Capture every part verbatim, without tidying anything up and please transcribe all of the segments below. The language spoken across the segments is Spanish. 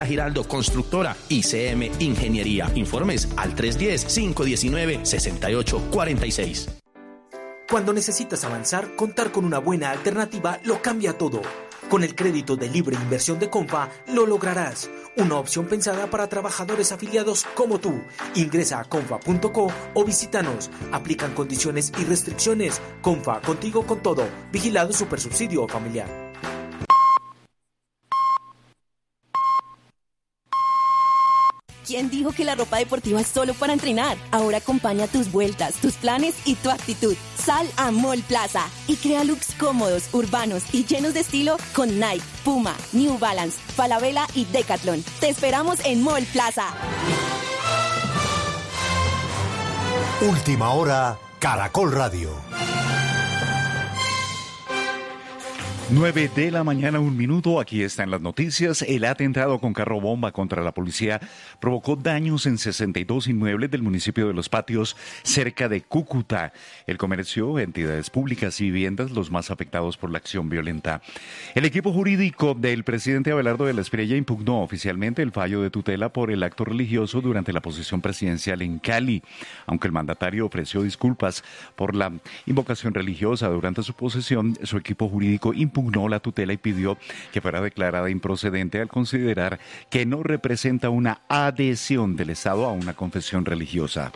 Giraldo Constructora y C M Ingeniería. Informes al tres uno cero, cinco uno nueve, seis ocho cuatro seis. Cuando necesitas avanzar, contar con una buena alternativa lo cambia todo. Con el crédito de libre inversión de Comfa, lo lograrás. Una opción pensada para trabajadores afiliados como tú. Ingresa a comfa punto co o visítanos. Aplican condiciones y restricciones. Comfa, contigo con todo. Vigilado Supersubsidio Familiar. ¿Quién dijo que la ropa deportiva es solo para entrenar? Ahora acompaña tus vueltas, tus planes y tu actitud. Sal a Mall Plaza y crea looks cómodos, urbanos y llenos de estilo con Nike, Puma, New Balance, Falabella y Decathlon. Te esperamos en Mall Plaza. Última hora, Caracol Radio. nueve de la mañana, un minuto. Aquí están las noticias. El atentado con carro bomba contra la policía provocó daños en sesenta y dos inmuebles del municipio de Los Patios, cerca de Cúcuta. El comercio, entidades públicas y viviendas, los más afectados por la acción violenta. El equipo jurídico del presidente Abelardo de la Espriella impugnó oficialmente el fallo de tutela por el acto religioso durante la posesión presidencial en Cali. Aunque el mandatario ofreció disculpas por la invocación religiosa durante su posesión, su equipo jurídico impugnó la tutela y pidió que fuera declarada improcedente al considerar que no representa una adhesión del Estado a una confesión religiosa.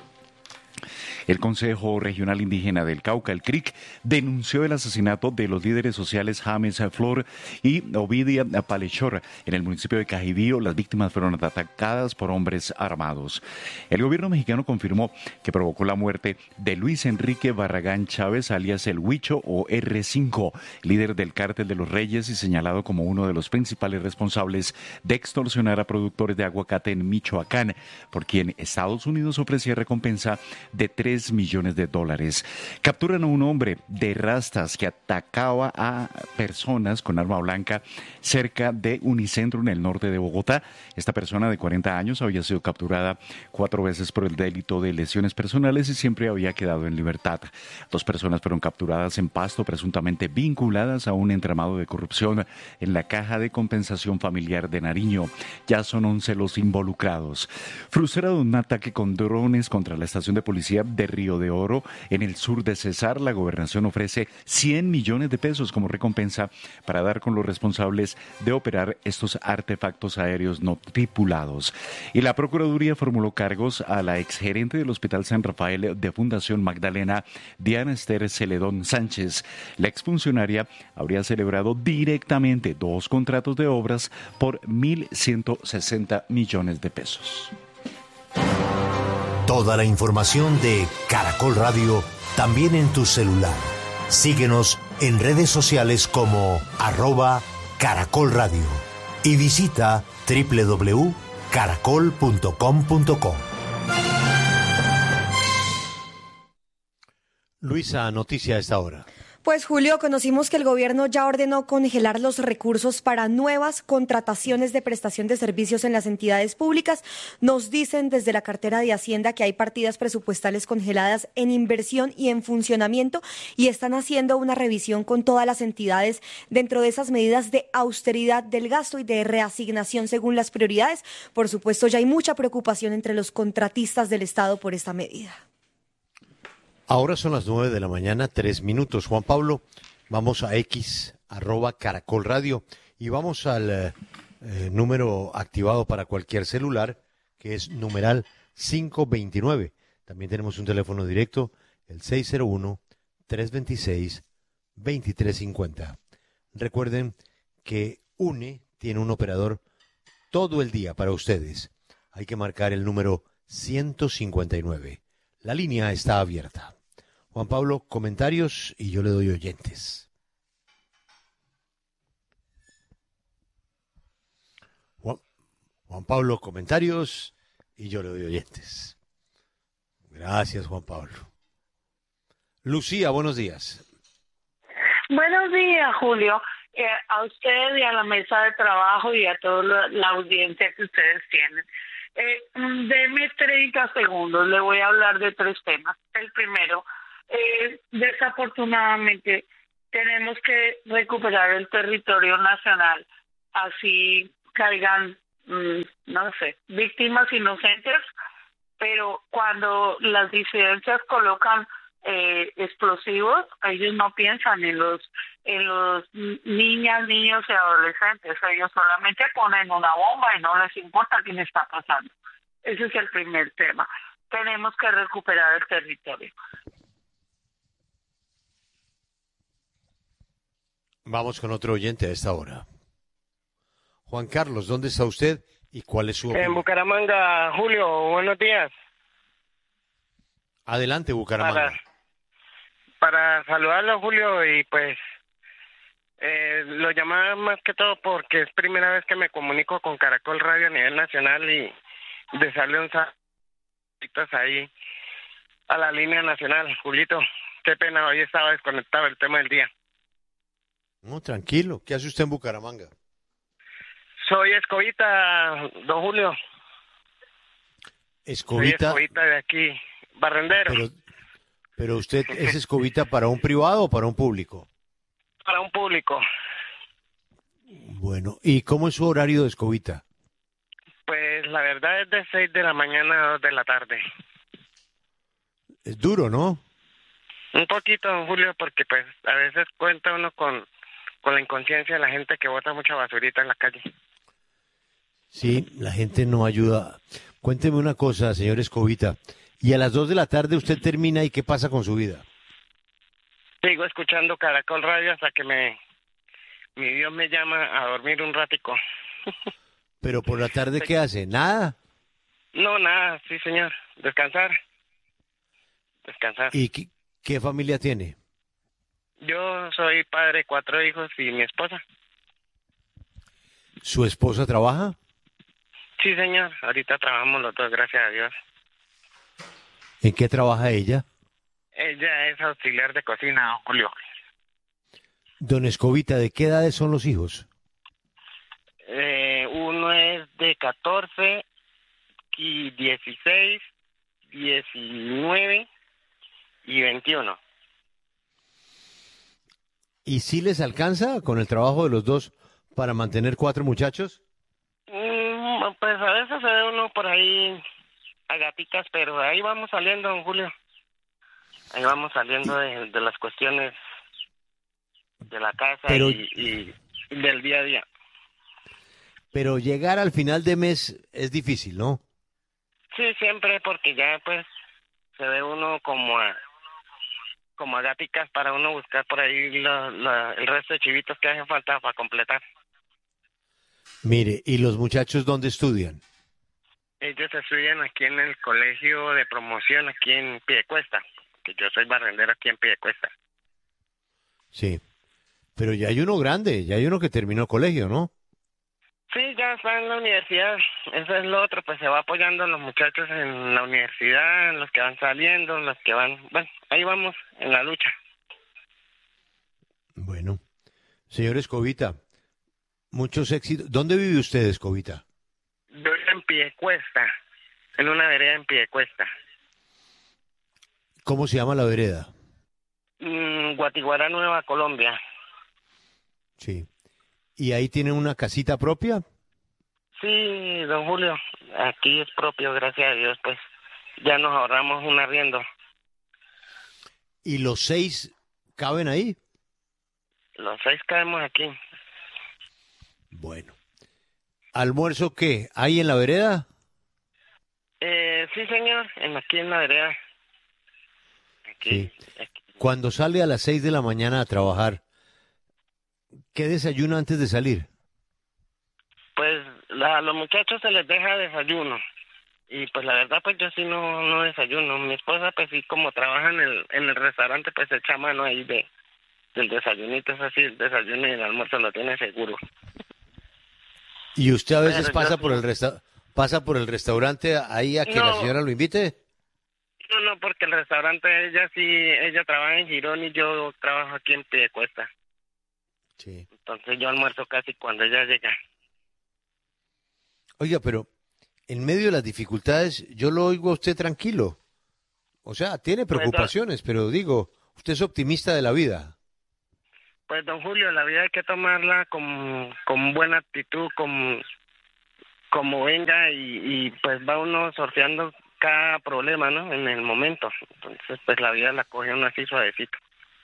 El Consejo Regional Indígena del Cauca, el C R I C, denunció el asesinato de los líderes sociales James Flor y Ovidia Palechor en el municipio de Cajibío. Las víctimas fueron atacadas por hombres armados. El gobierno mexicano confirmó que provocó la muerte de Luis Enrique Barragán Chávez, alias El Huicho o erre cinco, líder del Cártel de los Reyes y señalado como uno de los principales responsables de extorsionar a productores de aguacate en Michoacán, por quien Estados Unidos ofrecía recompensa de tres millones de dólares. Capturan a un hombre de rastas que atacaba a personas con arma blanca cerca de Unicentro en el norte de Bogotá. Esta persona de cuarenta años había sido capturada cuatro veces por el delito de lesiones personales y siempre había quedado en libertad. Dos personas fueron capturadas en Pasto, presuntamente vinculadas a un entramado de corrupción en la Caja de Compensación Familiar de Nariño. Ya son once los involucrados. Frustrado un ataque con drones contra la estación de policía de Río de Oro, en el sur de Cesar, la gobernación ofrece cien millones de pesos como recompensa para dar con los responsables de operar estos artefactos aéreos no tripulados. Y la Procuraduría formuló cargos a la exgerente del Hospital San Rafael de Fundación Magdalena, Diana Esther Celedón Sánchez. La exfuncionaria habría celebrado directamente dos contratos de obras por mil ciento sesenta millones de pesos. Toda la información de Caracol Radio también en tu celular. Síguenos en redes sociales como arroba Caracol Radio y visita doble u doble u doble u punto caracol punto com punto co. Luisa, noticia a esta hora. Pues Julio, conocimos que el gobierno ya ordenó congelar los recursos para nuevas contrataciones de prestación de servicios en las entidades públicas. Nos dicen desde la cartera de Hacienda que hay partidas presupuestales congeladas en inversión y en funcionamiento y están haciendo una revisión con todas las entidades dentro de esas medidas de austeridad del gasto y de reasignación según las prioridades. Por supuesto, ya hay mucha preocupación entre los contratistas del Estado por esta medida. Ahora son las nueve de la mañana, tres minutos. Juan Pablo, vamos a X, arroba Caracol Radio, y vamos al eh, número activado para cualquier celular, que es numeral cinco veintinueve. También tenemos un teléfono directo, el seis cero uno, tres dos seis, dos tres cinco cero. Recuerden que UNE tiene un operador todo el día para ustedes. Hay que marcar el número ciento cincuenta y nueve. La línea está abierta. Juan Pablo, comentarios y yo le doy oyentes. Juan, Juan Pablo, comentarios y yo le doy oyentes. Gracias, Juan Pablo. Lucía, buenos días. Buenos días, Julio. Eh, a usted y a la mesa de trabajo y a toda la audiencia que ustedes tienen. Eh, deme treinta segundos, le voy a hablar de tres temas. El primero, eh, desafortunadamente tenemos que recuperar el territorio nacional, así caigan mm, no sé, víctimas inocentes, pero cuando las disidencias colocan eh, explosivos, ellos no piensan en los en los niñas, niños y adolescentes, ellos solamente ponen una bomba y no les importa quién está pasando. Ese es el primer tema. Tenemos que recuperar el territorio. Vamos con otro oyente a esta hora. Juan Carlos, ¿dónde está usted y cuál es su opinión? En Bucaramanga, Julio, buenos días. Adelante, Bucaramanga. Para, para saludarlo, Julio, y pues eh, lo llamaba más que todo porque es primera vez que me comunico con Caracol Radio a nivel nacional y desearle un saludo ahí a la línea nacional. Julito, qué pena, hoy estaba desconectado el tema del día. No, tranquilo. ¿Qué hace usted en Bucaramanga? Soy escobita, don Julio. Escobita. Soy escobita de aquí, barrendero. Pero, pero usted es escobita para un privado o para un público? Para un público. Bueno, ¿y cómo es su horario de escobita? Pues la verdad es de seis de la mañana a dos de la tarde. Es duro, ¿no? Un poquito, don Julio, porque pues a veces cuenta uno con, con la inconsciencia de la gente que bota mucha basurita en la calle. Sí, la gente no ayuda. Cuénteme una cosa, señor Escobita. ¿Y a las dos de la tarde usted termina y qué pasa con su vida? Sigo escuchando Caracol Radio hasta que me mi Dios me llama a dormir un ratico. ¿Pero por la tarde qué hace? ¿Nada? No, nada, sí, señor. Descansar. Descansar. ¿Y qué, qué familia tiene? Yo soy padre de cuatro hijos y mi esposa. ¿Su esposa trabaja? Sí, señor. Ahorita trabajamos los dos, gracias a Dios. ¿En qué trabaja ella? Ella es auxiliar de cocina, don Julio. Don Escobita, ¿de qué edades son los hijos? Eh, uno es de catorce y dieciséis, diecinueve y veintiuno. ¿Y si les alcanza con el trabajo de los dos para mantener cuatro muchachos? Mm, pues a veces se ve uno por ahí a gaticas, pero ahí vamos saliendo, don Julio. Ahí vamos saliendo de, de las cuestiones de la casa pero, y, y del día a día. Pero llegar al final de mes es difícil, ¿no? Sí, siempre, porque ya pues se ve uno como a, como a gaticas para uno buscar por ahí la, la, el resto de chivitos que hacen falta para completar. Mire, ¿y los muchachos dónde estudian? Ellos estudian aquí en el colegio de promoción, aquí en Piedecuesta, que yo soy barrendero aquí en Piedecuesta. Sí, pero ya hay uno grande, ya hay uno que terminó colegio, ¿no? Sí, ya está en la universidad, eso es lo otro, pues se va apoyando a los muchachos en la universidad, en los que van saliendo, en los que van, bueno, ahí vamos en la lucha. Bueno, señor Escobita, muchos éxitos. ¿Dónde vive usted, Escobita? Yo vivo en Piedecuesta, en una vereda en Piedecuesta. ¿Cómo se llama la vereda? Mm, Guatiguará, Nueva Colombia. Sí. ¿Y ahí tiene una casita propia? Sí, don Julio, aquí es propio, gracias a Dios, pues ya nos ahorramos un arriendo. ¿Y los seis caben ahí? Los seis caemos aquí. Bueno. ¿Almuerzo qué? ¿Hay en la vereda? Eh, sí, señor, en aquí en la vereda. Aquí, Sí. aquí. Cuando sale a las seis de la mañana a trabajar, ¿qué desayuna antes de salir? Pues la, a los muchachos se les deja desayuno. Y pues la verdad, pues yo sí no, no desayuno. Mi esposa, pues sí, como trabaja en el, en el restaurante, pues echa mano ahí de, del desayunito. Es así, el desayuno y el almuerzo lo tiene seguro. ¿Y usted a veces Pero pasa yo por sí. el resta pasa por el restaurante ahí a que la No. señora lo invite? No, no, porque el restaurante, ella sí, ella trabaja en Girón y yo trabajo aquí en Piedecuesta. Sí. Entonces yo almuerzo casi cuando ella llega. Oiga, pero en medio de las dificultades, yo lo oigo a usted tranquilo. O sea, tiene preocupaciones, pero digo, usted es optimista de la vida. Pues don Julio, la vida hay que tomarla con, con buena actitud, con, como venga y, y pues va uno sorteando cada problema, ¿no? En el momento. Entonces, pues la vida la coge uno así suavecito.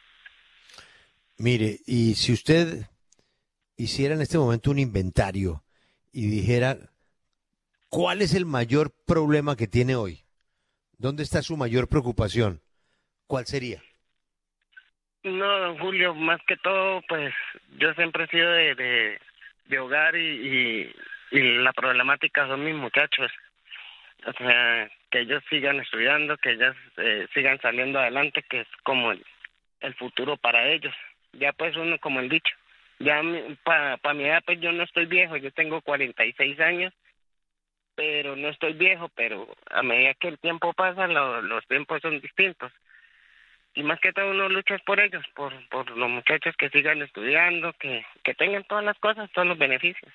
Mire, y si usted hiciera en este momento un inventario y dijera, ¿cuál es el mayor problema que tiene hoy? ¿Dónde está su mayor preocupación? ¿Cuál sería? No, don Julio, más que todo, pues yo siempre he sido de, de, de hogar y, y, y la problemática son mis muchachos. O sea, que ellos sigan estudiando, que ellos eh, sigan saliendo adelante, que es como el, el futuro para ellos. Ya pues uno, como el dicho, ya para pa mi edad pues yo no estoy viejo, yo tengo cuarenta y seis años, pero no estoy viejo, pero a medida que el tiempo pasa, lo, los tiempos son distintos. Y más que todo uno lucha por ellos, por, por los muchachos que sigan estudiando, que, que tengan todas las cosas, todos los beneficios.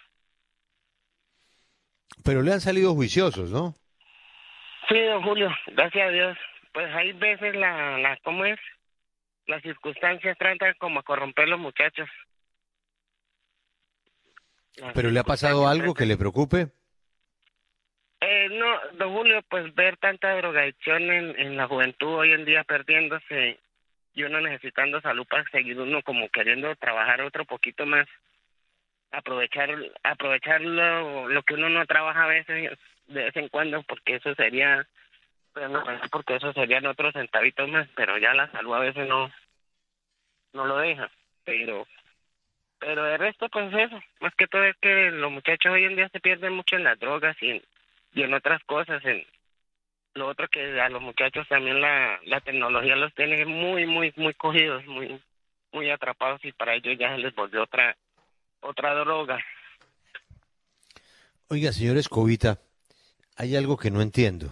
Pero le han salido juiciosos, ¿no? Sí, don Julio, gracias a Dios. Pues hay veces la, la ¿cómo es? Las circunstancias tratan como a corromper los muchachos. Las ¿Pero le ha pasado algo que le preocupe? Eh, no, don Julio, pues ver tanta drogadicción en, en la juventud hoy en día perdiéndose y uno necesitando salud para seguir uno como queriendo trabajar otro poquito más, aprovechar aprovechar lo, lo que uno no trabaja a veces, de vez en cuando, porque eso sería, pues no, porque eso serían otros centavitos más, pero ya la salud a veces no, no lo deja, pero pero de resto pues eso, más que todo es que los muchachos hoy en día se pierden mucho en las drogas y en y en otras cosas. En lo otro que a los muchachos también la, la tecnología los tiene muy, muy, muy cogidos, muy muy atrapados y para ellos ya se les volvió otra otra droga. Oiga, señor Escobita, hay algo que no entiendo.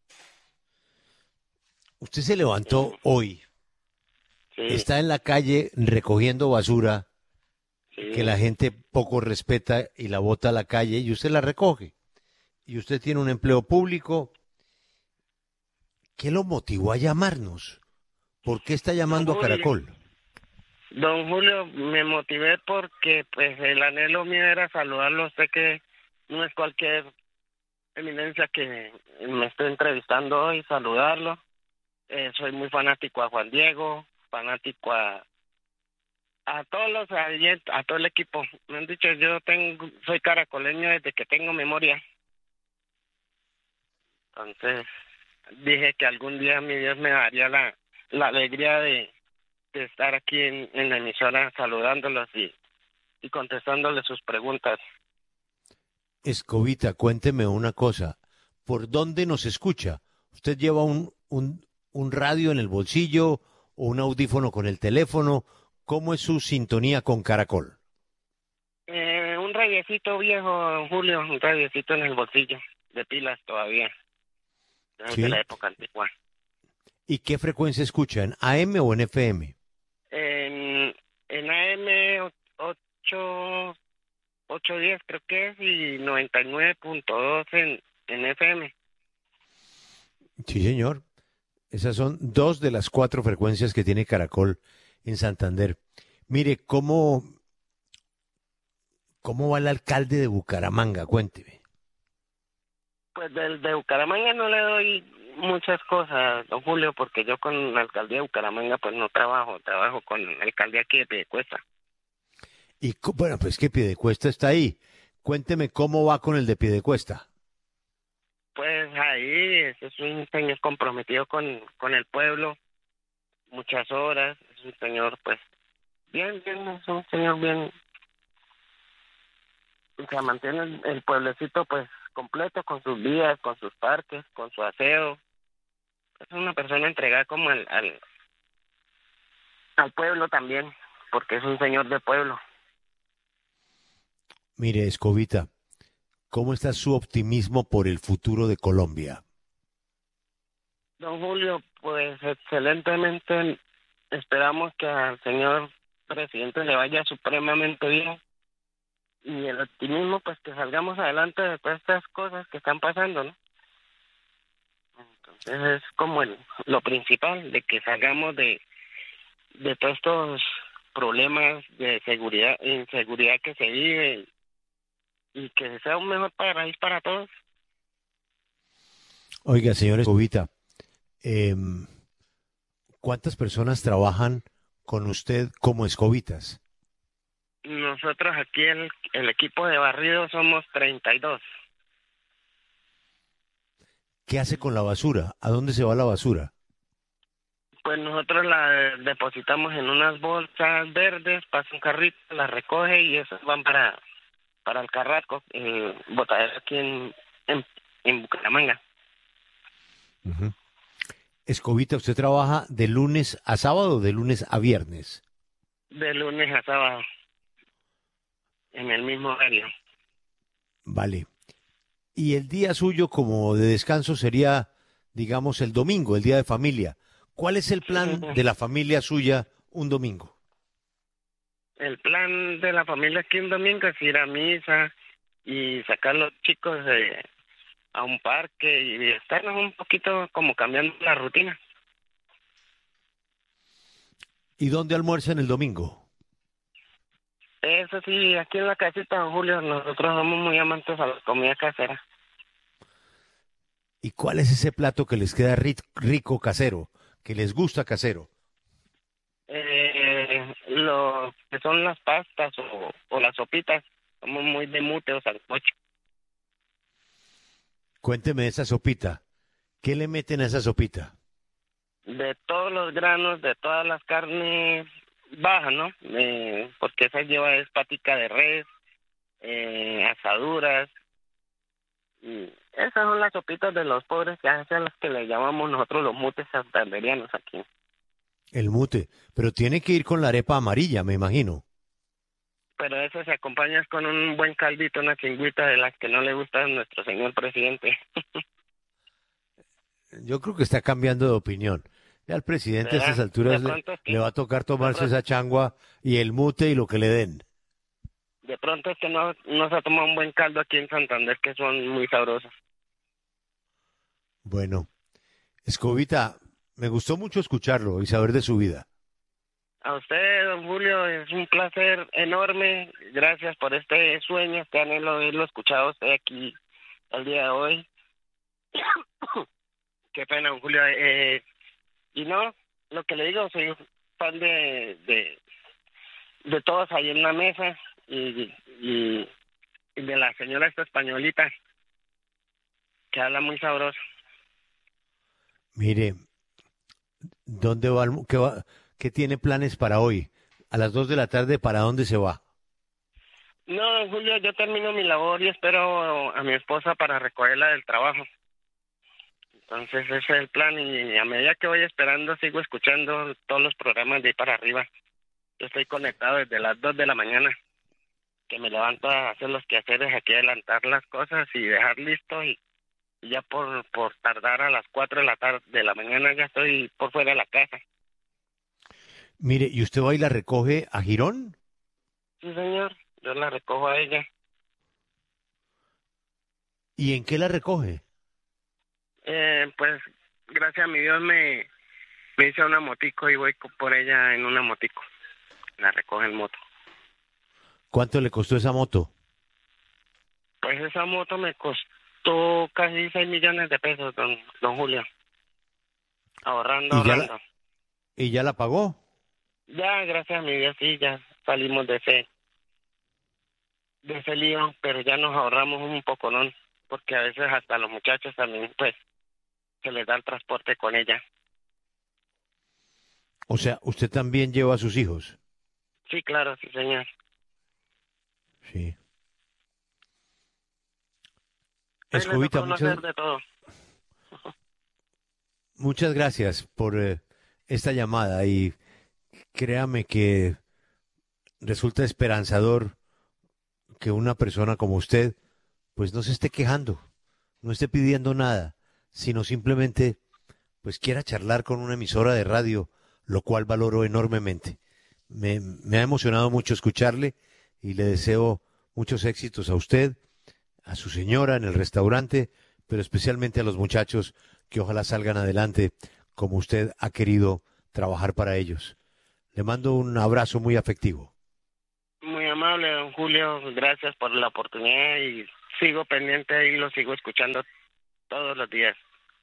Usted se levantó sí. hoy, sí. está en la calle recogiendo basura, sí. que la gente poco respeta y la bota a la calle y usted la recoge. Y usted tiene un empleo público. ¿Qué lo motivó a llamarnos? ¿Por qué está llamando don a Caracol? Don Julio, me motivé porque pues el anhelo mío era saludarlo. Sé que no es cualquier eminencia que me esté entrevistando hoy, saludarlo. Eh, soy muy fanático a Juan Diego, fanático a a todos los a, a todo el equipo. Me han dicho, yo tengo soy caracoleño desde que tengo memoria. Entonces dije que algún día mi Dios me daría la, la alegría de, de estar aquí en, en la emisora saludándolos y, y contestándoles sus preguntas. Escobita, cuénteme una cosa. ¿Por dónde nos escucha? ¿Usted lleva un, un, un radio en el bolsillo o un audífono con el teléfono? ¿Cómo es su sintonía con Caracol? Eh, un radiecito viejo, Julio, un radiecito en el bolsillo, de pilas todavía. ¿Sí? De la época antigua. ¿Y qué frecuencia escucha? ¿En A M o en F M? En, en A M ocho, ocho diez creo que es y noventa y nueve punto dos en, en F M. Sí, señor. Esas son dos de las cuatro frecuencias que tiene Caracol en Santander. Mire, ¿cómo, cómo va el alcalde de Bucaramanga? Cuénteme. Pues del de Bucaramanga no le doy muchas cosas, don Julio, porque yo con la alcaldía de Bucaramanga pues no trabajo, trabajo con la alcaldía aquí de Piedecuesta. Y bueno, pues que Piedecuesta está ahí. Cuénteme cómo va con el de Piedecuesta. Pues ahí es un señor comprometido con, con el pueblo, muchas horas, es un señor pues bien, bien, es un señor bien, o sea, mantiene el, el pueblecito pues completo con sus vías, con sus parques, con su aseo. Es una persona entregada como al, al, al pueblo también, porque es un señor de pueblo. Mire, Escobita, ¿cómo está su optimismo por el futuro de Colombia? Don Julio, pues excelentemente. Esperamos que al señor presidente le vaya supremamente bien. Y el optimismo, pues que salgamos adelante de todas estas cosas que están pasando, ¿no? Entonces es como el, lo principal, de que salgamos de, de todos estos problemas de seguridad, inseguridad que se vive y que sea un mejor país para todos. Oiga, señor Escobita, eh, ¿cuántas personas trabajan con usted como escobitas? Nosotros aquí, el, el equipo de barrido, somos treinta y dos. ¿Qué hace con la basura? ¿A dónde se va la basura? Pues nosotros la depositamos en unas bolsas verdes, pasa un carrito, la recoge y esas van para, para el Carrasco, eh, botadero aquí en, en, en Bucaramanga. Uh-huh. Escobita, ¿usted trabaja de lunes a sábado o de lunes a viernes? De lunes a sábado, en el mismo horario. Vale. Y el día suyo como de descanso sería, digamos, el domingo, el día de familia. ¿Cuál es el plan de la familia suya un domingo? El plan de la familia aquí un domingo es ir a misa y sacar a los chicos de, a un parque y estarnos un poquito como cambiando la rutina. ¿Y dónde almuerzan el domingo? Eso sí, aquí en la casita, don Julio, nosotros somos muy amantes a la comida casera. ¿Y cuál es ese plato que les queda rico, rico casero, que les gusta casero? Eh, lo que son las pastas o, o las sopitas, somos muy de mute o sancocho. Cuénteme esa sopita. ¿Qué le meten a esa sopita? De todos los granos, de todas las carnes bajas, ¿no? Eh, porque esa lleva es patica de res, eh, asaduras. Y esas son las sopitas de los pobres, que hacen las que le llamamos nosotros los mutes santanderianos aquí. El mute, pero tiene que ir con la arepa amarilla, me imagino. Pero eso se acompaña con un buen caldito, una chingüita de las que no le gusta a nuestro señor presidente. Yo creo que está cambiando de opinión. Ya al presidente a estas alturas le, que, le va a tocar tomarse esa changua y el mute y lo que le den. De pronto es que no, no se ha tomado un buen caldo aquí en Santander, que son muy sabrosos. Bueno, Escobita, me gustó mucho escucharlo y saber de su vida. A usted, don Julio, es un placer enorme. Gracias por este sueño, este anhelo de haberlo escuchado a usted aquí el día de hoy. Qué pena, don Julio. Eh, y no, lo que le digo, soy fan de, de, de todos ahí en la mesa y, y, y de la señora esta españolita, que habla muy sabroso. Mire, ¿dónde va, qué va, qué tiene planes para hoy? A las dos de la tarde, ¿para dónde se va? No, Julio, yo termino mi labor y espero a mi esposa para recogerla del trabajo. Entonces ese es el plan y a medida que voy esperando sigo escuchando todos los programas de ahí para arriba. Yo estoy conectado desde las dos de la mañana, que me levanto a hacer los quehaceres aquí, adelantar las cosas y dejar listo y Y ya por por tardar a las cuatro de la tarde de la mañana ya estoy por fuera de la casa. Mire, ¿y usted va y la recoge a Girón? Sí, señor, yo la recojo a ella. ¿Y en qué la recoge? Eh, pues, gracias a mi Dios me, me hice una motico y voy por ella en una motico. La recoge en moto. ¿Cuánto le costó esa moto? Pues esa moto me costó casi seis millones de pesos, don, don Julio. Ahorrando, ¿Y ahorrando. ya la, ¿Y ya la pagó? Ya, gracias a mi Dios, sí, ya salimos de ese, de ese lío, pero ya nos ahorramos un poco, ¿no? Porque a veces hasta a los muchachos también, pues, se les da el transporte con ella. O sea, ¿usted también lleva a sus hijos? Sí, claro, sí, señor. Sí. Ahí Escobita, les muchas, muchas, de todo. muchas gracias por eh, esta llamada y créame que resulta esperanzador que una persona como usted pues no se esté quejando, no esté pidiendo nada, sino simplemente pues quiera charlar con una emisora de radio, lo cual valoro enormemente. Me, me ha emocionado mucho escucharle y le deseo muchos éxitos a usted, a su señora en el restaurante, pero especialmente a los muchachos que ojalá salgan adelante como usted ha querido trabajar para ellos. Le mando un abrazo muy afectivo. Muy amable, don Julio. Gracias por la oportunidad y sigo pendiente y lo sigo escuchando todos los días.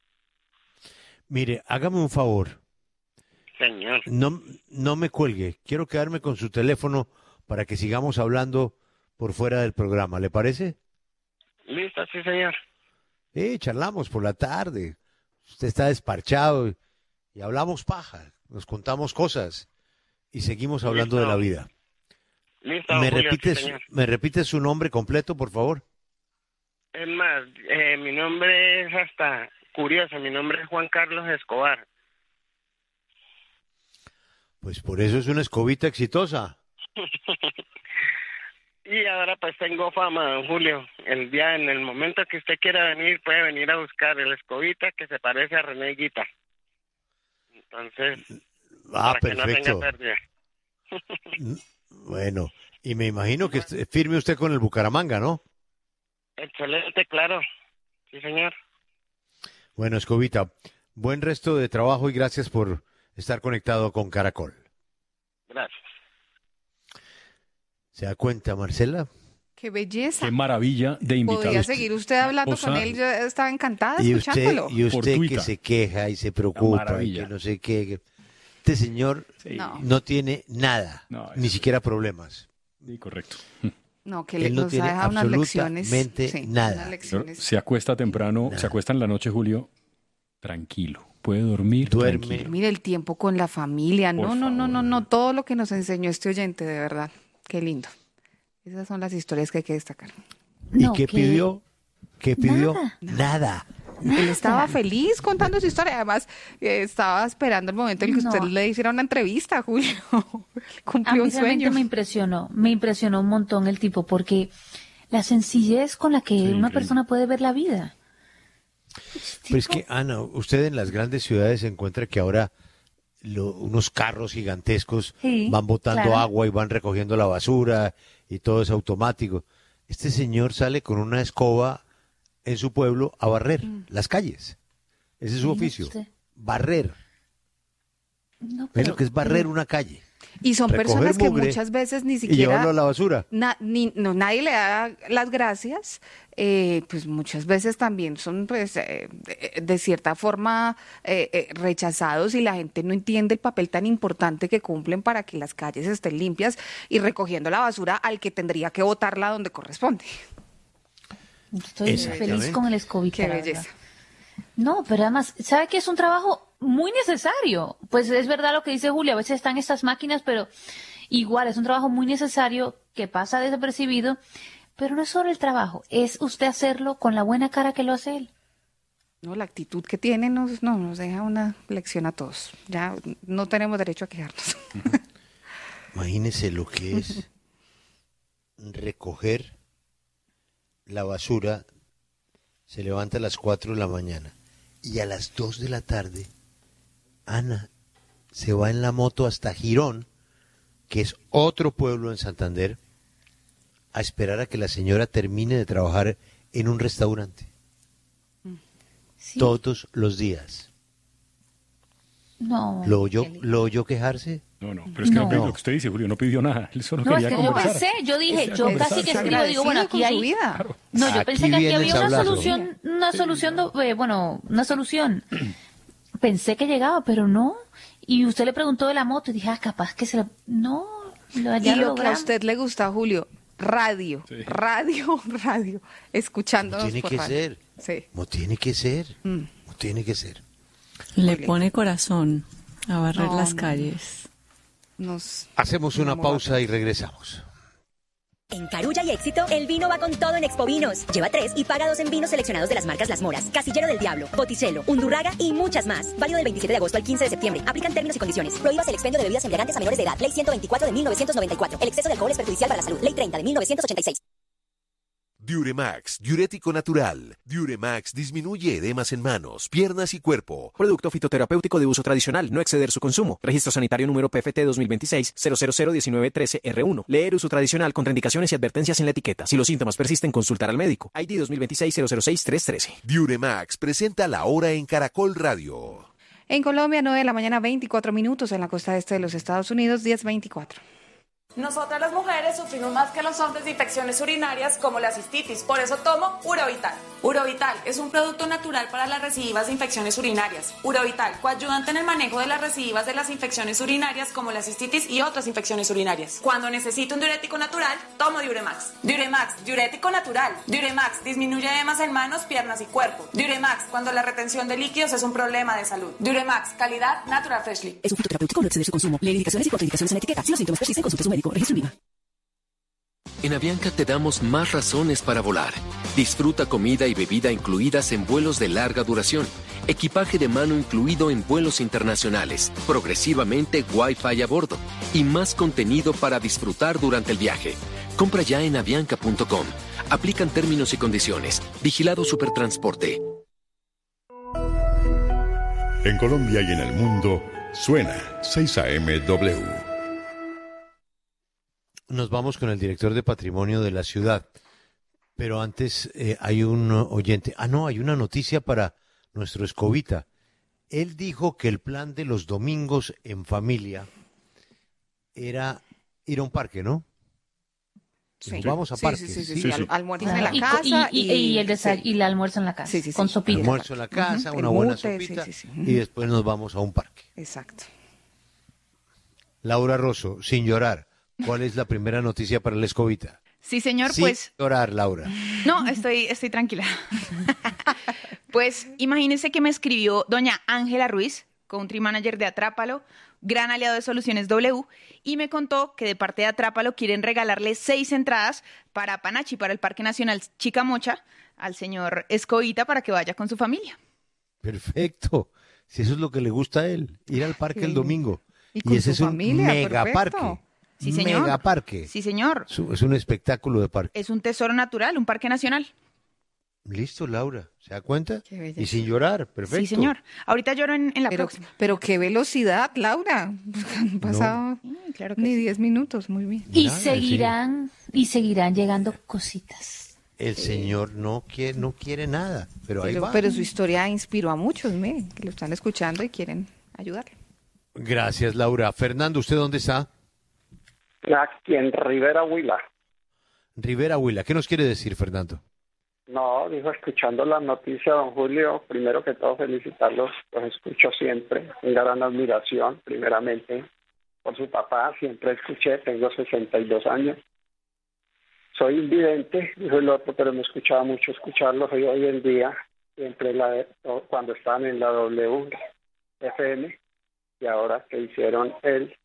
Mire, hágame un favor. Señor. No, no me cuelgue. Quiero quedarme con su teléfono para que sigamos hablando por fuera del programa. ¿Le parece? Listo, sí, señor. Eh, charlamos por la tarde. Usted está desparchado y, y hablamos paja. Nos contamos cosas y seguimos hablando Listo. de la vida. Listo, ¿Me Julio, repite, sí, señor. ¿Me repite su nombre completo, por favor? Es más, eh, mi nombre es hasta curioso. Mi nombre es Juan Carlos Escobar. Pues por eso es una escobita exitosa. Y ahora pues tengo fama, don Julio. El día, en el momento que usted quiera venir, puede venir a buscar el escobita que se parece a René Guita. Entonces, Ah, para que no perfecto. tenga pérdida. Bueno, y me imagino que est- firme usted con el Bucaramanga, ¿no? Excelente, claro. Sí, señor. Bueno, Escobita, buen resto de trabajo y gracias por estar conectado con Caracol. Gracias. ¿Se da cuenta, Marcela? Qué belleza. Qué maravilla de invitado. Podría seguir usted hablando O sea, con él. Yo estaba encantada Y usted, escuchándolo. y usted que Fortuita. se queja y se preocupa y maravilla. que no sé qué. que- Este señor Sí, No. no tiene nada, No, ni es- siquiera problemas. sí, correcto. No, que le, Él no nos tiene ha dejado unas lecciones. absolutamente sí, nada. unas Pero lecciones. se acuesta temprano, Nada. se acuesta en la noche, Julio, tranquilo. Puede dormir Duerme. tranquilo. Mire el tiempo con la familia. No, Por no, no, no, favor. no. Todo lo que nos enseñó este oyente, de verdad. Qué lindo. Esas son las historias que hay que destacar. ¿Y No, qué que- pidió? ¿Qué pidió? Nada. Nada. Él estaba feliz contando su historia. Además, eh, estaba esperando el momento en que No. usted le hiciera una entrevista, Julio. A Cumplió mí un realmente sueño. me impresionó, me impresionó un montón el tipo, porque la sencillez con la que una increíble. persona puede ver la vida. Pero es que, Ana, usted en las grandes ciudades se encuentra que ahora lo- unos carros gigantescos Sí, van botando claro. agua y van recogiendo la basura y todo es automático. Este señor sale con una escoba en su pueblo a barrer las calles. Ese es su Imagínese oficio, usted. barrer. No, ¿Ves pero- lo que es barrer una calle? Y son Recoger personas que mugre muchas veces ni Y siquiera... llevarlo a la basura. Na- ni- no, nadie le da las gracias, eh, pues muchas veces también son pues eh, de, de cierta forma eh, eh, rechazados y la gente no entiende el papel tan importante que cumplen para que las calles estén limpias y recogiendo la basura al que tendría que botarla donde corresponde. Estoy Exactamente. feliz con el escobita. Qué la verdad. belleza. No, pero además, ¿sabe que es un trabajo muy necesario? Pues es verdad lo que dice Julio, a veces están estas máquinas, pero igual es un trabajo muy necesario que pasa desapercibido, pero no es solo el trabajo, es usted hacerlo con la buena cara que lo hace él. No, la actitud que tiene nos, no, nos deja una lección a todos. Ya no tenemos derecho a quejarnos. Imagínese lo que es recoger la basura. Se levanta a las cuatro de la mañana y a las dos de la tarde, Ana se va en la moto hasta Girón, que es otro pueblo en Santander, a esperar a que la señora termine de trabajar en un restaurante. Sí. Todos los días. No. ¿Lo oyó, qué lindo. ¿Lo oyó quejarse? No, no, pero es que No. no pidió lo que usted dice, Julio, no pidió nada. Él solo No, es quería que yo conversar. pensé, yo dije, Quería yo conversar. casi que Está escribo, digo, bueno, agradecido aquí con hay... su vida. No, yo Aquí pensé que aquí viene el había una sablazo. solución, una solución, do- eh, bueno, una solución. Pensé que llegaba, pero no. Y usted le preguntó de la moto y dije, ah, capaz que se la... No, lo, ya Y lo lo que a logramos. usted le gusta, Julio, radio, Sí. radio, radio, escuchándonos Tiene por que radio. ser. Sí. No tiene que ser. Mm. No tiene que ser. Le Muy pone corazón a barrer No, las no. calles. Nos Hacemos una enamora. pausa y regresamos. En Carulla y Éxito, el vino va con todo en Expo Vinos. Lleva tres y paga dos en vinos seleccionados de las marcas Las Moras, Casillero del Diablo, Botticelo, Undurraga y muchas más. Válido del veintisiete de agosto al quince de septiembre. Aplican términos y condiciones. Prohíbas el expendio de bebidas embriagantes a menores de edad. Ley ciento veinticuatro de mil novecientos noventa y cuatro. El exceso de alcohol es perjudicial para la salud. Ley treinta de mil novecientos ochenta y seis. Diuremax, diurético natural. Diuremax disminuye edemas en manos, piernas y cuerpo. Producto fitoterapéutico de uso tradicional, no exceder su consumo. Registro sanitario número P F T dos mil veintiséis cero cero cero diecinueve trece R uno. Leer uso tradicional, contraindicaciones y advertencias en la etiqueta. Si los síntomas persisten, consultar al médico. I D dos mil veintiséis cero cero seis tres trece. Diuremax presenta la hora en Caracol Radio. En Colombia, nueve de la mañana, veinticuatro minutos. En la costa este de los Estados Unidos, diez veinticuatro. Nosotras las mujeres sufrimos más que los hombres de infecciones urinarias como la cistitis, por eso tomo Urovital. Urovital es un producto natural para las recidivas de infecciones urinarias. Urovital, coayudante en el manejo de las recidivas de las infecciones urinarias como la cistitis y otras infecciones urinarias. Cuando necesito un diurético natural, tomo Diuremax. Diuremax, diurético natural. Diuremax disminuye edemas en manos, piernas y cuerpo. Diuremax, cuando la retención de líquidos es un problema de salud. Diuremax, calidad Natural Freshly. Es un fitoterapéutico, no exceder su consumo. Lee indicaciones y contraindicaciones en la etiqueta. Si los síntomas persisten, consulte a su médico. Registro INVIMA. En Avianca te damos más razones para volar. Disfruta comida y bebida incluidas en vuelos de larga duración, equipaje de mano incluido en vuelos internacionales, progresivamente Wi-Fi a bordo y más contenido para disfrutar durante el viaje. Compra ya en avianca punto com. Aplican términos y condiciones. Vigilado Supertransporte. En Colombia y en el mundo, suena seis A M W. Nos vamos con el director de Patrimonio de la ciudad. Pero antes eh, hay un oyente. Ah, no, hay una noticia para nuestro Escobita. Él dijo que el plan de los domingos en familia era ir a un parque, ¿no? Sí. Nos vamos a Sí, parque. sí, sí, sí, Sí, sí. sí. Al- almuerzo Claro, en la y- casa y, y, y el desa- y el almuerzo en la casa, Sí, sí, sí. con sopita. Almuerzo en la casa, Ujú, una el buena mute, sí, sopita sí, sí. y después nos vamos a un parque. Exacto. Laura Rosso, sin llorar, ¿cuál es la primera noticia para la Escobita? Sí, señor, Sin pues... llorar, Laura. No, estoy, estoy tranquila. Pues imagínense que me escribió doña Ángela Ruiz, country manager de Atrápalo, gran aliado de Soluciones W, y me contó que de parte de Atrápalo quieren regalarle seis entradas para Panachi, para el Parque Nacional Chicamocha, al señor Escobita para que vaya con su familia. Perfecto. Si eso es lo que le gusta a él, ir al parque Sí. el domingo. Y con ese su es un familia, mega perfecto. parque. Sí, señor. Mega parque. Sí, señor. Es un- Es un espectáculo de parque. Es un tesoro natural, un parque nacional. Listo, Laura. ¿Se da cuenta? Qué belleza. Y sin llorar. Perfecto. Sí, señor. Ahorita lloro en, en la Pero, próxima. pero qué velocidad, Laura. Han pasado claro que ni sí. diez minutos, muy bien. Y Nada, seguirán, y seguirán llegando cositas. El señor no quiere, no quiere nada, pero ahí Pero, va. pero su historia inspiró a muchos, miren, que lo están escuchando y quieren ayudarle. Gracias, Laura. Fernando, ¿usted dónde está? Aquí en Rivera Huila. Rivera Huila. ¿Qué nos quiere decir, Fernando? No, dijo, escuchando la noticia, don Julio, primero que todo felicitarlos, los escucho siempre, una gran admiración, primeramente, por su papá, siempre escuché, tengo sesenta y dos años. Soy invidente, dijo el otro, pero me escuchaba mucho escucharlos hoy, hoy en día, siempre la, cuando estaban en la W F M, y ahora que hicieron el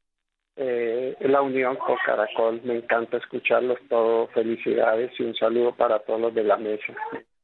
Eh, la unión con Caracol, me encanta escucharlos todos, felicidades y un saludo para todos los de la mesa.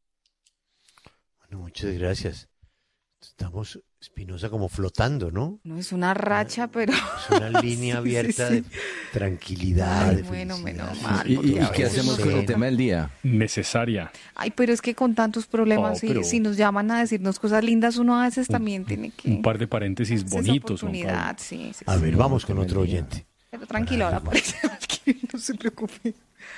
Bueno, muchas gracias. Estamos, Espinosa, como flotando, ¿no? No es una racha, pero... Es una línea Sí, abierta sí, sí. de tranquilidad, Ay, de bueno, felicidad. menos mal. ¿Y, porque y a qué veces hacemos uno con el toca. tema del día? Necesaria. Ay, pero es que con tantos problemas, Oh, si, pero- si nos llaman a decirnos cosas lindas, uno a veces también tiene que... Un par de paréntesis esa bonitos, Juan oportunidad, Pablo. sí, sí, A sí. ver, vamos con otro oyente. Pero tranquilo, ahora aparece. No se preocupe.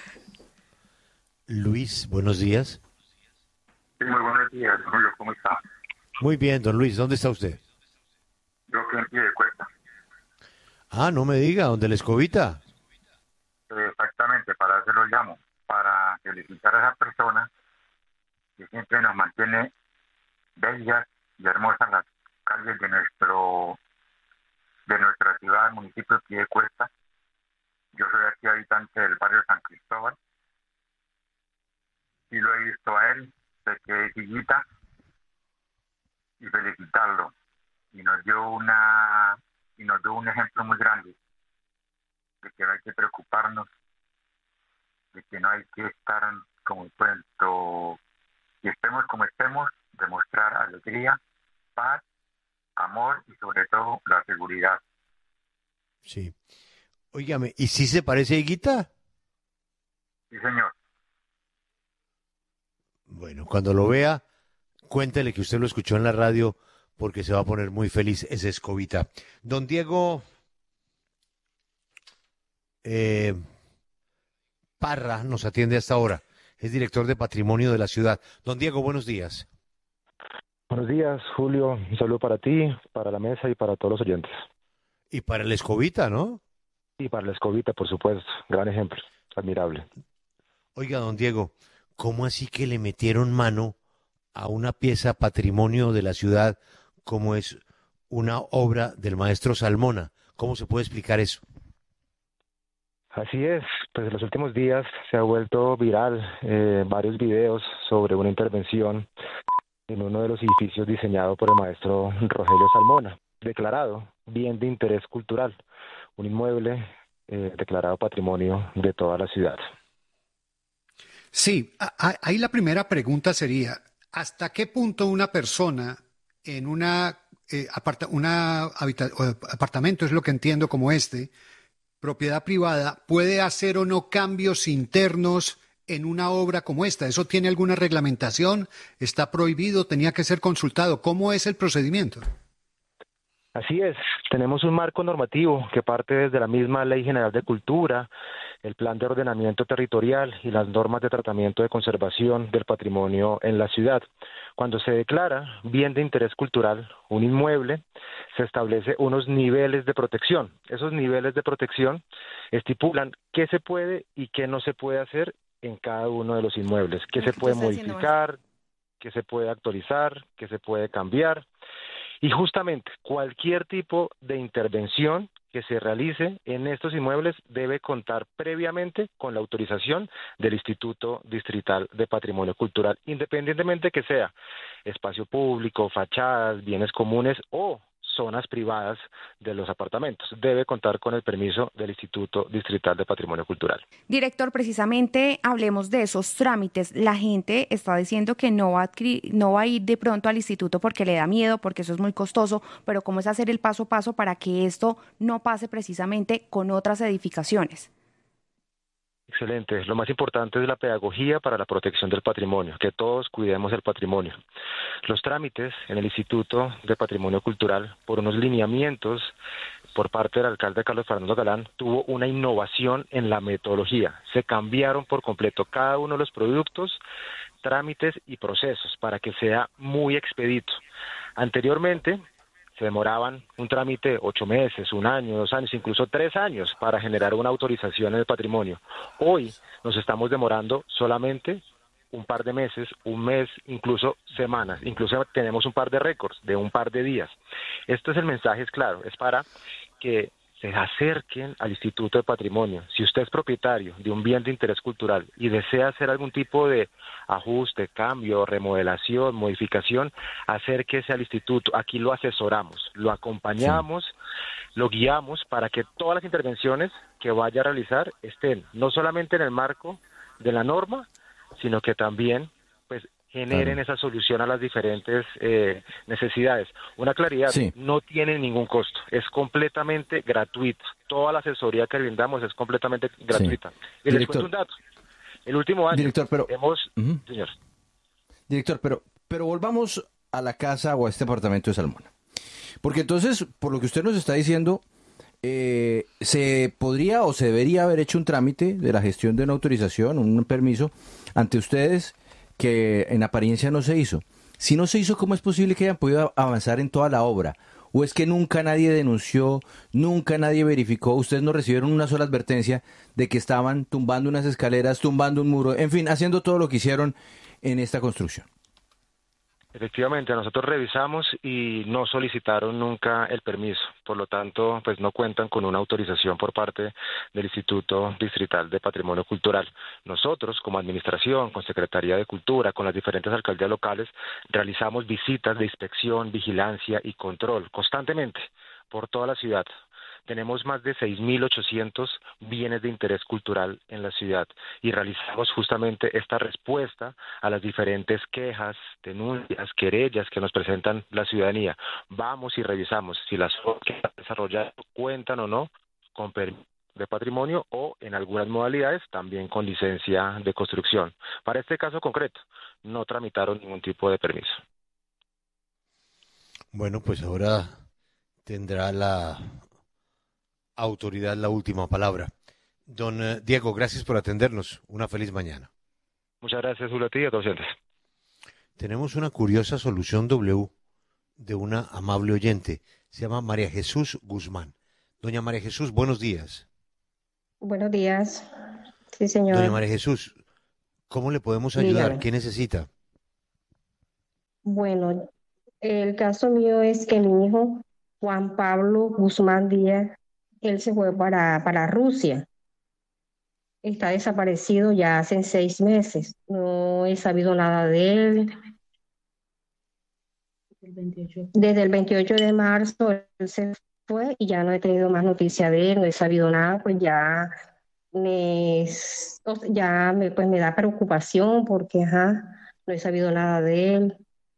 Luis, buenos días. Sí, muy buenos días, don Julio, ¿cómo está? Muy bien, don Luis, ¿dónde está usted? Yo que en pie de cuesta. Ah, no me diga, ¿dónde la Escobita? Eh, exactamente, para eso lo llamo, para felicitar a esa persona que siempre nos mantiene bellas y hermosas las calles de nuestro de nuestra ciudad, municipio de Piedecuesta. Yo soy aquí habitante del barrio San Cristóbal y lo he visto a él desde que es hijita y felicitarlo. Y nos dio una y nos dio un ejemplo muy grande de que no hay que preocuparnos, de que no hay que estar como el cuento, y estemos como estemos, demostrar alegría, paz, amor y sobre todo la seguridad. Sí. Óigame, ¿y si se parece a Higuita? Sí, señor. Bueno, cuando lo vea, cuéntele que usted lo escuchó en la radio porque se va a poner muy feliz esa Escobita. Don Diego eh, Parra nos atiende hasta ahora. Es director de Patrimonio de la ciudad. Don Diego, buenos días. Buenos días, Julio. Un saludo para ti, para la mesa y para todos los oyentes. Y para la Escobita, ¿no? Y para la escobita, por supuesto, gran ejemplo, admirable. Oiga, don Diego, ¿cómo así que le metieron mano a una pieza patrimonio de la ciudad como es una obra del maestro Salmona? ¿Cómo se puede explicar eso? Así es, pues en los últimos días se ha vuelto viral eh, varios videos sobre una intervención en uno de los edificios diseñado por el maestro Rogelio Salmona, declarado bien de interés cultural, un inmueble eh, declarado patrimonio de toda la ciudad. Sí, a- a- ahí la primera pregunta sería, ¿hasta qué punto una persona en una, eh, aparta- una habita- o apartamento, es lo que entiendo como este, propiedad privada, puede hacer o no cambios internos en una obra como esta? ¿Eso tiene alguna reglamentación? ¿Está prohibido? ¿Tenía que ser consultado? ¿Cómo es el procedimiento? Así es, tenemos un marco normativo que parte desde la misma Ley General de Cultura, el Plan de Ordenamiento Territorial y las normas de tratamiento de conservación del patrimonio en la ciudad. Cuando se declara bien de interés cultural un inmueble, se establece unos niveles de protección. Esos niveles de protección estipulan qué se puede y qué no se puede hacer en cada uno de los inmuebles, qué se puede modificar, qué se puede actualizar, qué se puede cambiar. Y justamente cualquier tipo de intervención que se realice en estos inmuebles debe contar previamente con la autorización del Instituto Distrital de Patrimonio Cultural, independientemente que sea espacio público, fachadas, bienes comunes o zonas privadas de los apartamentos. Debe contar con el permiso del Instituto Distrital de Patrimonio Cultural. Director, precisamente hablemos de esos trámites. La gente está diciendo que no va a, adquirir- no va a ir de pronto al instituto porque le da miedo, porque eso es muy costoso, pero ¿cómo es hacer el paso a paso para que esto no pase precisamente con otras edificaciones? Excelente. Lo más importante es la pedagogía para la protección del patrimonio, que todos cuidemos el patrimonio. Los trámites en el Instituto de Patrimonio Cultural, por unos lineamientos por parte del alcalde Carlos Fernando Galán, tuvo una innovación en la metodología. Se cambiaron por completo cada uno de los productos, trámites y procesos para que sea muy expedito. Anteriormente se demoraban un trámite ocho meses, un año, dos años, incluso tres años para generar una autorización en el patrimonio. Hoy nos estamos demorando solamente un par de meses, un mes, incluso semanas. Incluso tenemos un par de récords de un par de días. Esto es el mensaje, es claro, es para que se acerquen al Instituto de Patrimonio. Si usted es propietario de un bien de interés cultural y desea hacer algún tipo de ajuste, cambio, remodelación, modificación, acérquese al instituto. Aquí lo asesoramos, lo acompañamos, sí. lo guiamos para que todas las intervenciones que vaya a realizar estén no solamente en el marco de la norma, sino que también pues generen claro. esa solución a las diferentes eh, necesidades. Una claridad, sí. no tiene ningún costo, es completamente gratuito. Toda la asesoría que brindamos es completamente gratuita. Sí. Y les cuento un dato. El último año Director, pero, hemos... Uh-huh. Señor. Director, pero, pero volvamos a la casa o a este apartamento de Salmona. Porque entonces, por lo que usted nos está diciendo, eh, se podría o se debería haber hecho un trámite de la gestión de una autorización, un permiso, ante ustedes, que en apariencia no se hizo. Si no se hizo, ¿cómo es posible que hayan podido avanzar en toda la obra? ¿O es que nunca nadie denunció, nunca nadie verificó, ustedes no recibieron una sola advertencia de que estaban tumbando unas escaleras, tumbando un muro, en fin, haciendo todo lo que hicieron en esta construcción? Efectivamente, nosotros revisamos y no solicitaron nunca el permiso, por lo tanto, pues no cuentan con una autorización por parte del Instituto Distrital de Patrimonio Cultural. Nosotros, como administración, con Secretaría de Cultura, con las diferentes alcaldías locales, realizamos visitas de inspección, vigilancia y control constantemente por toda la ciudad. Tenemos más de seis mil ochocientos bienes de interés cultural en la ciudad y realizamos justamente esta respuesta a las diferentes quejas, denuncias, querellas que nos presentan la ciudadanía. Vamos y revisamos si las obras que están desarrolladas cuentan o no con permiso de patrimonio o en algunas modalidades también con licencia de construcción. Para este caso concreto, no tramitaron ningún tipo de permiso. Bueno, pues ahora tendrá la autoridad la última palabra. Don uh, Diego, gracias por atendernos. Una feliz mañana. Muchas gracias, Julio, a ti y a todos los oyentes. Tenemos una curiosa solución W de una amable oyente. Se llama María Jesús Guzmán. Doña María Jesús, buenos días. Buenos días. Sí, señor. Doña María Jesús, ¿cómo le podemos ayudar? Dígame. ¿Qué necesita? Bueno, el caso mío es que mi hijo, Juan Pablo Guzmán Díaz, él se fue para, para Rusia. Está desaparecido ya hace seis meses. No he sabido nada de él. Desde el veintiocho de marzo él se fue y ya no he tenido más noticia de él, no he sabido nada, pues ya me, ya me, pues me da preocupación porque ajá, no he sabido nada de él.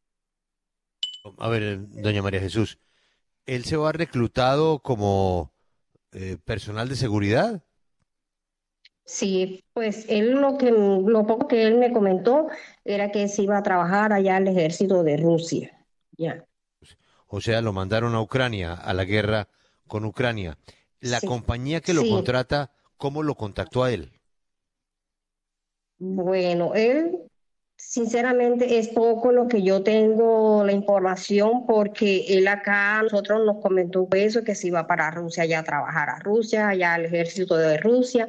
A ver, doña María Jesús, ¿él se va reclutado como eh, personal de seguridad? Sí, pues él lo que lo poco que él me comentó era que se iba a trabajar allá al ejército de Rusia. Ya. O sea, lo mandaron a Ucrania, a la guerra con Ucrania. La Sí, compañía que lo sí. contrata, ¿cómo lo contactó a él? Bueno, él, sinceramente, es poco lo que yo tengo la información porque él acá a nosotros nos comentó eso, que se iba para Rusia ya a trabajar a Rusia, allá al ejército de Rusia.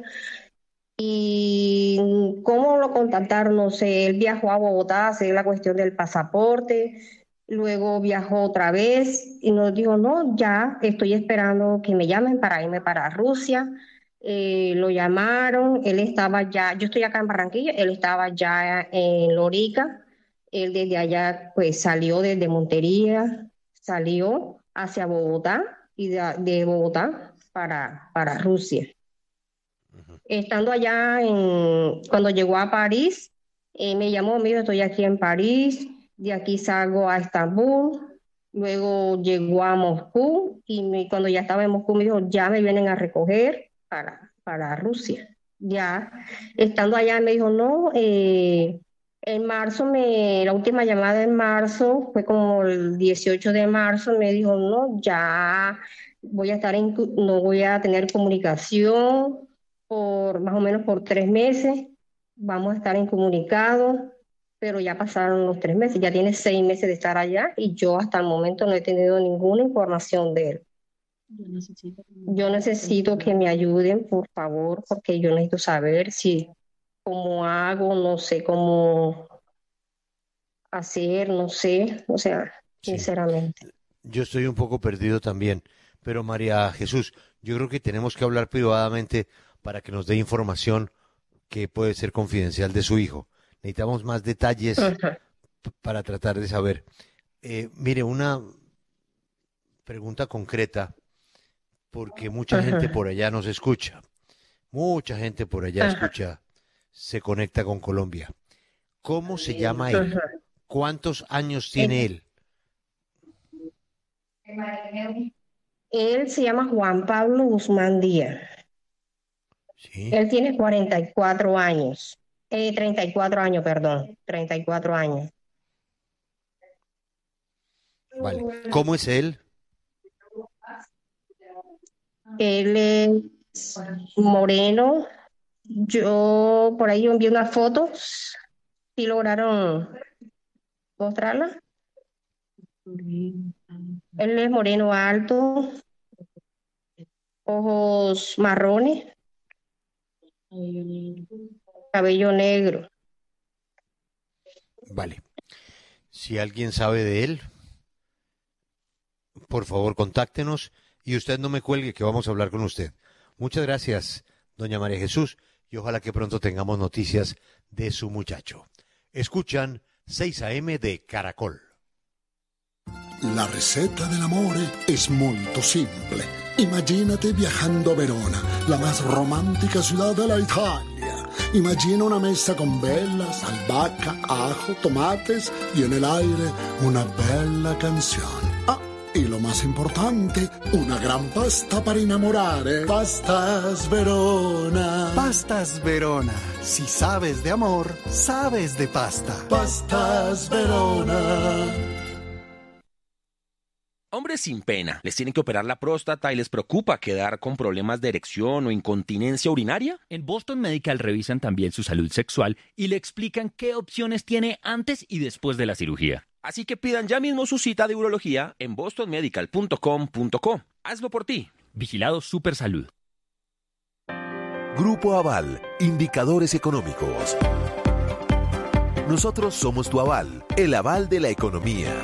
Y cómo lo contactaron, no sé, él viajó a Bogotá a hacer la cuestión del pasaporte, luego viajó otra vez y nos dijo, no, ya estoy esperando que me llamen para irme para Rusia. Eh, lo llamaron, él estaba ya, yo estoy acá en Barranquilla, él estaba ya en Lorica, él desde allá pues salió desde Montería, salió hacia Bogotá y de, de Bogotá para, para Rusia. Estando allá, en, cuando llegó a París, eh, me llamó, me dijo, estoy aquí en París, de aquí salgo a Estambul, luego llegó a Moscú y me- cuando ya estaba en Moscú me dijo, ya me vienen a recoger para, para Rusia. Ya, estando allá me dijo, no, eh, en marzo, me, la última llamada en marzo, fue como el dieciocho de marzo, me dijo, no, ya voy a estar en, no voy a tener comunicación por más o menos por tres meses, vamos a estar incomunicados, pero ya pasaron los tres meses, ya tiene seis meses de estar allá y yo hasta el momento no he tenido ninguna información de él. Yo necesito que me ayuden, por favor, porque yo necesito saber si, cómo hago, no sé cómo hacer, no sé, o sea, sinceramente. Yo estoy un poco perdido también, pero María Jesús, yo creo que tenemos que hablar privadamente para que nos dé información que puede ser confidencial de su hijo. Necesitamos más detalles Ajá. p- para tratar de saber. Eh, mire, una pregunta concreta, porque mucha Ajá. gente por allá nos escucha. Mucha gente por allá Ajá. escucha, se conecta con Colombia. ¿Cómo se llama él? Ajá. ¿Cuántos años tiene él? Él se llama Juan Pablo Guzmán Díaz. Él tiene cuarenta y cuatro años, eh, treinta y cuatro años, perdón, treinta y cuatro años. Vale. ¿Cómo es él? Él es moreno. Yo por ahí envié unas fotos. ¿Sí lograron mostrarla? Él es moreno alto, ojos marrones, cabello negro. Vale. Si alguien sabe de él, por favor, contáctenos y usted no me cuelgue que vamos a hablar con usted. Muchas gracias, doña María Jesús, y ojalá que pronto tengamos noticias de su muchacho. Escuchan seis a eme de Caracol. La ricetta dell'amore è molto simple. Imagínate viajando a Verona, la más romántica ciudad de la Italia. Imagina una mesa con velas, albahaca, ajo, tomates y en el aire una bella canción. Ah, y lo más importante, una gran pasta para enamorare. Pastas Verona. Pastas Verona. Si sabes de amor, sabes de pasta. Pastas Verona. Hombres sin pena, ¿les tienen que operar la próstata y les preocupa quedar con problemas de erección o incontinencia urinaria? En Boston Medical revisan también su salud sexual y le explican qué opciones tiene antes y después de la cirugía. Así que pidan ya mismo su cita de urología en boston medical punto com punto co. Hazlo por ti. Vigilado Super Salud. Grupo Aval, indicadores económicos. Nosotros somos tu aval, el aval de la economía.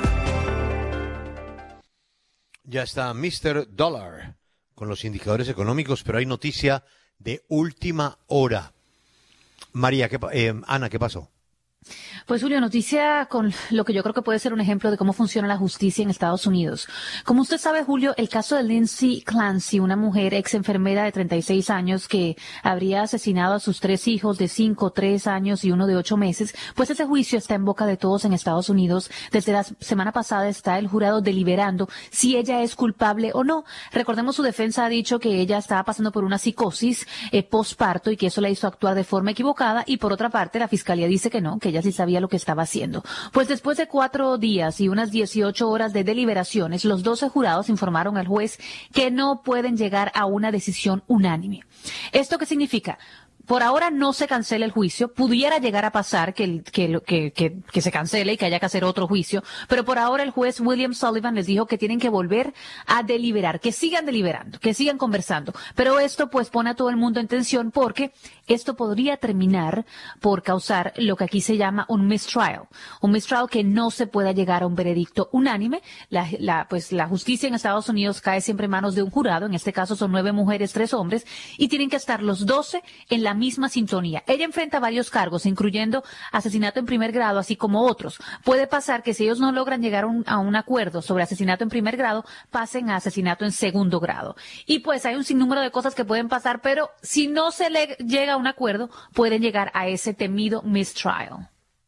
Ya está mister Dollar con los indicadores económicos, pero hay noticia de última hora. María, ¿qué, eh, Ana, ¿qué pasó? Pues Julio, noticia con lo que yo creo que puede ser un ejemplo de cómo funciona la justicia en Estados Unidos. Como usted sabe, Julio, el caso de Lindsay Clancy, una mujer ex enfermera de treinta y seis años que habría asesinado a sus tres hijos de cinco, tres años y uno de ocho meses, pues ese juicio está en boca de todos en Estados Unidos. Desde la semana pasada está el jurado deliberando si ella es culpable o no. Recordemos, su defensa ha dicho que ella estaba pasando por una psicosis eh, postparto y que eso la hizo actuar de forma equivocada, y por otra parte la fiscalía dice que no, que ella sí sabía lo que estaba haciendo. Pues después de cuatro días y unas dieciocho horas de deliberaciones, los doce jurados informaron al juez que no pueden llegar a una decisión unánime. ¿Esto qué significa? Por ahora no se cancela el juicio. Pudiera llegar a pasar que, el, que, que, que, que se cancele y que haya que hacer otro juicio, pero por ahora el juez William Sullivan les dijo que tienen que volver a deliberar, que sigan deliberando, que sigan conversando. Pero esto pues pone a todo el mundo en tensión, porque esto podría terminar por causar lo que aquí se llama un mistrial. Un mistrial que no se pueda llegar a un veredicto unánime. La, la, pues la justicia en Estados Unidos cae siempre en manos de un jurado. En este caso son nueve mujeres, tres hombres, y tienen que estar los doce en la misma sintonía. Ella enfrenta varios cargos, incluyendo asesinato en primer grado, así como otros. Puede pasar que si ellos no logran llegar a un, a un acuerdo sobre asesinato en primer grado, pasen a asesinato en segundo grado. Y pues hay un sinnúmero de cosas que pueden pasar, pero si no se le llega a un acuerdo, pueden llegar a ese temido mistrial.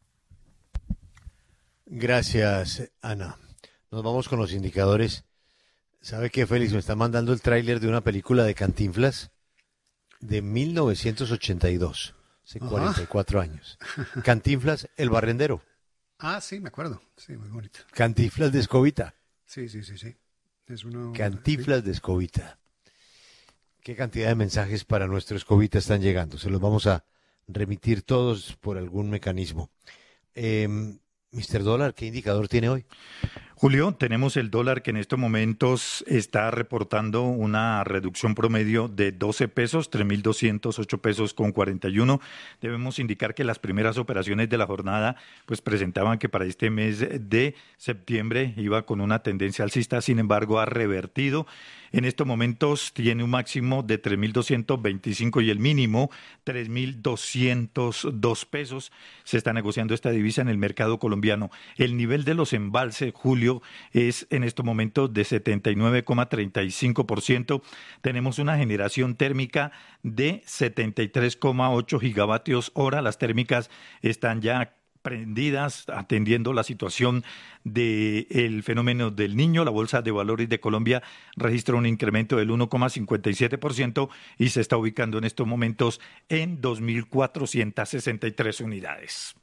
Gracias, Ana. Nos vamos con los indicadores. ¿Sabe qué, Félix? Me está mandando el tráiler de una película de Cantinflas de mil novecientos ochenta y dos, hace Ajá. cuarenta y cuatro años. Cantinflas, el barrendero. Ah, sí, me acuerdo. Sí, muy bonito. Cantinflas de escobita. Sí, sí, sí, sí. Es uno... Cantinflas sí. de escobita. ¿Qué cantidad de mensajes para nuestro escobita están llegando? Se los vamos a remitir todos por algún mecanismo. Eh, mister Dólar, ¿qué indicador tiene hoy? Julio, tenemos el dólar que en estos momentos está reportando una reducción promedio de doce pesos, tres mil doscientos ocho pesos con cuarenta y uno. Debemos indicar que las primeras operaciones de la jornada pues presentaban que para este mes de septiembre iba con una tendencia alcista, sin embargo ha revertido. En estos momentos tiene un máximo de tres mil doscientos veinticinco y el mínimo tres mil doscientos dos pesos. Se está negociando esta divisa en el mercado colombiano. El nivel de los embalses, Julio, es en estos momentos de setenta y nueve coma treinta y cinco por ciento. Tenemos una generación térmica de setenta y tres coma ocho gigavatios hora. Las térmicas están ya prendidas atendiendo la situación del fenómeno del Niño. La Bolsa de Valores de Colombia registra un incremento del uno coma cincuenta y siete por ciento y se está ubicando en estos momentos en dos mil cuatrocientas sesenta y tres unidades.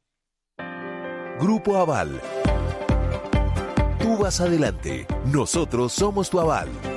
Grupo Aval. Tú vas adelante. Nosotros somos tu aval.